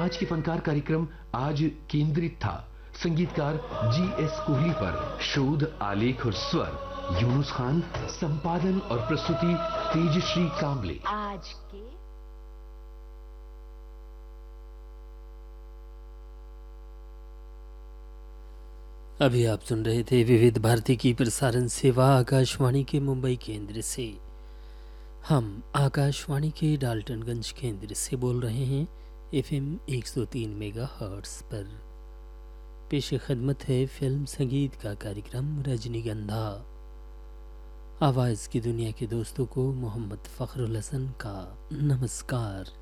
आज के फनकार कार्यक्रम आज केंद्रित था संगीतकार GS कोहली पर। शोध, आलेख और स्वर यूनुस खान, संपादन और प्रस्तुति तेजश्री कांबले। आज के अभी आप सुन रहे थे विविध भारती की प्रसारण सेवा आकाशवाणी के मुंबई केंद्र से। हम आकाशवाणी के डाल्टनगंज केंद्र से बोल रहे हैं FM 103 मेगाहर्ट्ज़ पर। पेश खदमत है फिल्म संगीत का कार्यक्रम रजनीगंधा। आवाज़ की दुनिया के दोस्तों को मोहम्मद फ़खरुल हसन का नमस्कार।